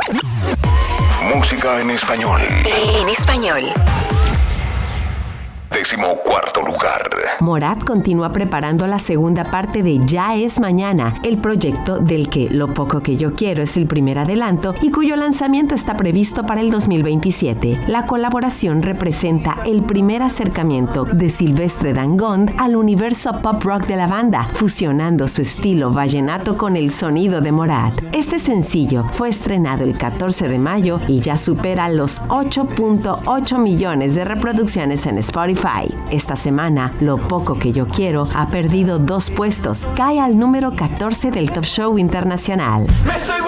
Música en español. En español. 14º lugar. Morat continúa preparando la segunda parte de Ya es Mañana, el proyecto del que Lo poco que yo quiero es el primer adelanto y cuyo lanzamiento está previsto para el 2027. La colaboración representa el primer acercamiento de Silvestre Dangond al universo pop rock de la banda, fusionando su estilo vallenato con el sonido de Morat. Este sencillo fue estrenado el 14 de mayo y ya supera los 8.8 millones de reproducciones en Spotify. Esta semana, Lo poco que yo quiero ha perdido 2 puestos, cae al número 14 del Top Show Internacional.